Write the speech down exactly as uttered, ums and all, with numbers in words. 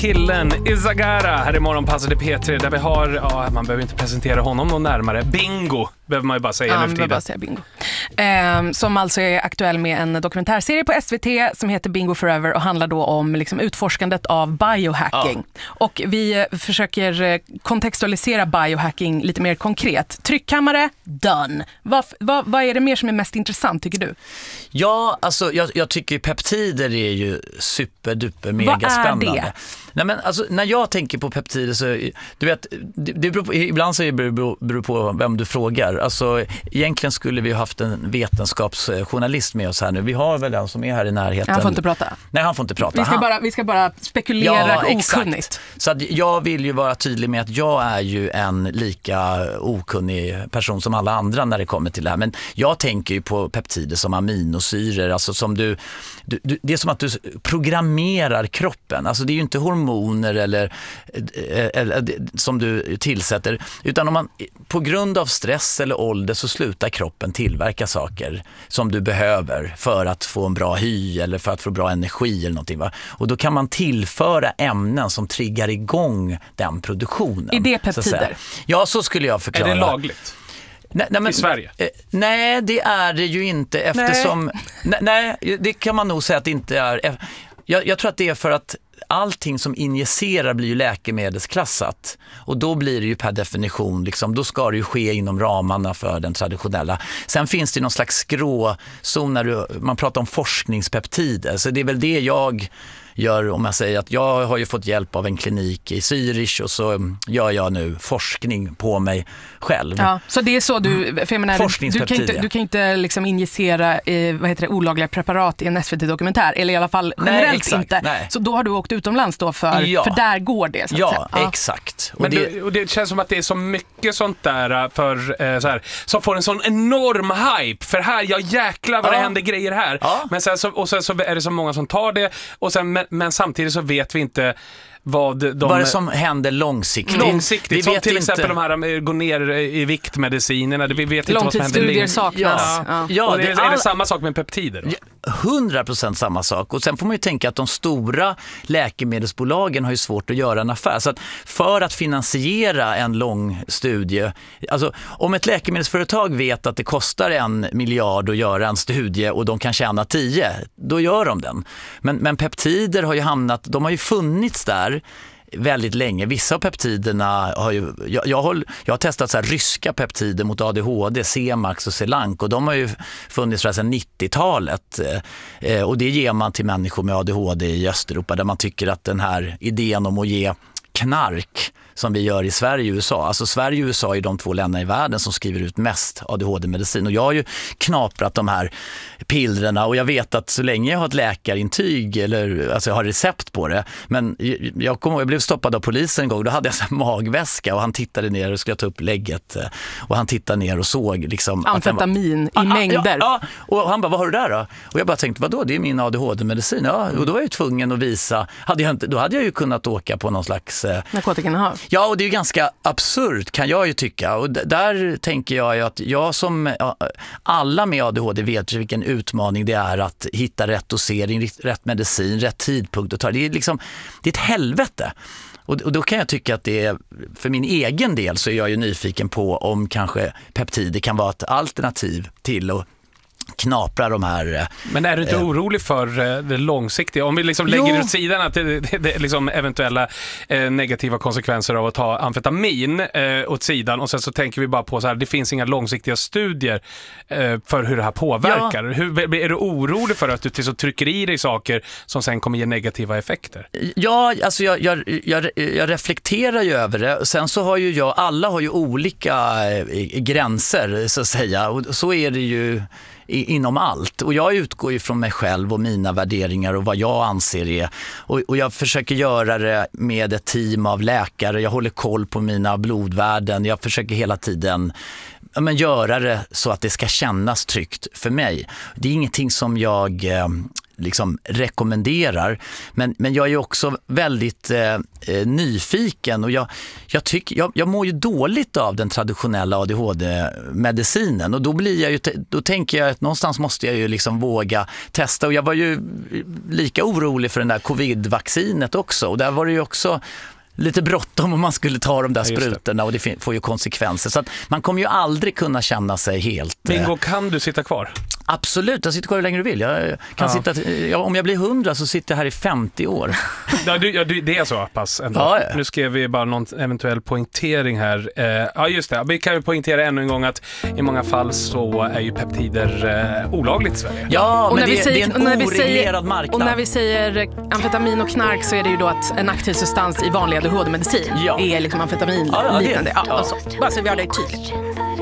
Killen Izagara här i Morgonpasset i P tre där vi har, ja, man behöver inte presentera honom någon närmare. Bingo behöver man ju bara säga ja, nu för tiden. Bara säga bingo. Eh, som alltså är aktuell med en dokumentärserie på S V T som heter Bingo Forever och handlar då om liksom utforskandet av biohacking. Ja. Och vi försöker kontextualisera biohacking lite mer konkret. Tryckkammare, done. Vad, vad, vad är det mer som är mest intressant tycker du? Ja, alltså jag, jag tycker peptider är ju superduper mega vad är spännande. Det? Nej, men alltså, när jag tänker på peptider så, du vet, det, det beror på, ibland så beror det beror på vem du frågar. Alltså, egentligen skulle vi ha haft en vetenskapsjournalist med oss här nu. Vi har väl en som är här i närheten. Han får inte prata. Nej, han får inte prata. Vi ska, han... bara, vi ska bara spekulera ja, okunnigt. Exakt. Så att jag vill ju vara tydlig med att jag är ju en lika okunnig person som alla andra när det kommer till det här. Men jag tänker ju på peptider som aminosyror. Alltså som du, du, du, det är som att du programmerar kroppen. Alltså det är ju inte hormoner eller, eller som du tillsätter. Utan om man på grund av stress eller ålder så slutar kroppen tillverka saker som du behöver för att få en bra hy eller för att få bra energi eller någonting, va? Och då kan man tillföra ämnen som triggar igång den produktionen. Är det peptider? Så ja, så skulle jag förklara. Är det lagligt? Nej, nej, men, i Sverige? Eh, nej, det är det ju inte eftersom... Nej. nej, nej, det kan man nog säga att det inte är... Jag, jag tror att det är för att allting som injicerar blir ju läkemedelsklassat och då blir det ju per definition liksom, då ska det ju ske inom ramarna för den traditionella. Sen finns det någon slags gråzon när du, man pratar om forskningspeptider, så det är väl det jag gör om jag säger att jag har ju fått hjälp av en klinik i Zürich och så gör jag nu forskning på mig själv. Ja, så det är så du, för jag menar, du kan inte, du kan inte liksom injicera eh, vad heter det, olagliga preparat i en S V T-dokumentär, eller i alla fall generellt nej, exakt, inte. Nej. Så då har du åkt utomlands då för, ja. för där går det. Så att ja, säga. Ja, exakt. Och, Men det, det, och det känns som att det är så mycket sånt där för eh, så här, som får en sån enorm hype, för här, jag jäklar vad ja. det händer grejer här. Ja. Men sen så, och sen så är det så många som tar det och sen, men, men samtidigt så vet vi inte vad de... Vad är det som händer långsiktigt? Långsiktigt, vi som vet till inte... exempel de här går ner i viktmedicinerna. Vi vet inte vad som händer. Långtidsstudier saknas. Ja. Ja. Ja, och det, är, all... är det samma sak med peptider? hundra procent samma sak. Och sen får man ju tänka att de stora läkemedelsbolagen har ju svårt att göra en affär. Så att för att finansiera en lång studie, alltså om ett läkemedelsföretag vet att det kostar en miljard att göra en studie och de kan tjäna tio, då gör de den. Men, men peptider har ju hamnat, de har ju funnits där väldigt länge. Vissa av peptiderna har ju, jag, jag, har, jag har testat så här ryska peptider mot A D H D, C-Max och Celank, och de har ju funnits sedan nittiotalet eh, och det ger man till människor med A D H D i Östeuropa där man tycker att den här idén om att ge knark som vi gör i Sverige och U S A. Alltså Sverige och U S A är de två länderna i världen som skriver ut mest A D H D-medicin. Och jag har ju knaprat de här pillrena och jag vet att så länge jag har ett läkarintyg eller alltså jag har recept på det. Men jag, kom, jag blev stoppad av polisen en gång. Då hade jag en magväska och han tittade ner och skulle ta upp lägget. Och han tittade ner och såg liksom... amfetamin var, i ah, mängder. Ja, ja, och han bara, vad har du där då? Och jag bara tänkte, vadå? Det är min A D H D-medicin. Ja, och då var jag ju tvungen att visa. Hade jag inte, då hade jag ju kunnat åka på någon slags... narkotikainnehav. Ja, och det är ju ganska absurt kan jag ju tycka. Och d- där tänker jag ju att jag som alla med A D H D vet vilken utmaning det är att hitta rätt dosering, rätt medicin, rätt tidpunkt att ta. Det är liksom, det är ett helvete. Och, och då kan jag tycka att det är, för min egen del så är jag ju nyfiken på om kanske peptider kan vara ett alternativ till att knapra de här... Men är du inte eh, orolig för eh, det långsiktiga? Om vi liksom lägger ut sidan att det, det, det liksom eventuella eh, negativa konsekvenser av att ta amfetamin eh, åt sidan och sen så tänker vi bara på så här, det finns inga långsiktiga studier eh, för hur det här påverkar. Ja. Hur, är du orolig för att du till så trycker i dig saker som sen kommer ge negativa effekter? Ja, alltså jag, jag, jag, jag reflekterar ju över det. Sen så har ju jag, alla har ju olika eh, gränser så att säga, och så är det ju inom allt. Och jag utgår ju från mig själv och mina värderingar och vad jag anser är. Och, och jag försöker göra det med ett team av läkare. Jag håller koll på mina blodvärden. Jag försöker hela tiden ja, men göra det så att det ska kännas tryggt för mig. Det är ingenting som jag... liksom rekommenderar. Men, men jag är ju också väldigt eh, nyfiken och jag, jag, tycker, jag, jag mår ju dåligt av den traditionella A D H D-medicinen och då, blir jag ju, då tänker jag att någonstans måste jag ju liksom våga testa och jag var ju lika orolig för den där covid-vaccinet också och där var det ju också lite bråttom om man skulle ta de där ja, sprutorna och det får ju konsekvenser. Så att man kommer ju aldrig kunna känna sig helt... Bingo, kan du sitta kvar? Absolut, jag sitter kvar hur länge du vill. Jag kan ja. sitta, ja, om jag blir hundra så sitter jag här i femtio år. Ja, du, ja, du, det är så pass ändå. Ja, ja. Nu skrev vi bara någon eventuell poängtering här. Eh, ja, just det. Vi kan ju poängtera ännu en gång att i många fall så är ju peptider eh, olagligt i Sverige. Ja, och men när det, säger, det är en oreglerad säger, marknad. Och när vi säger amfetamin och knark så är det ju då att en aktiv substans i vanlig A D H D-medicin ja. är liksom amfetamin ja, ja, liknande. Ja, ja. alltså, bara så vi har det tydligt.